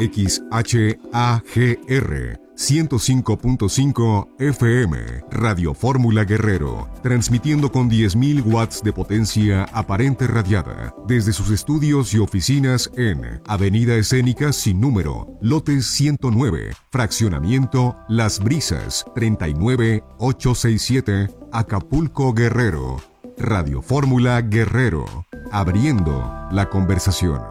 XHAGR 105.5 FM, Radio Fórmula Guerrero, transmitiendo con 10.000 watts de potencia aparente radiada desde sus estudios y oficinas en Avenida Escénica sin número, lote 109, fraccionamiento Las Brisas, 39867, Acapulco, Guerrero. Radio Fórmula Guerrero, abriendo la conversación.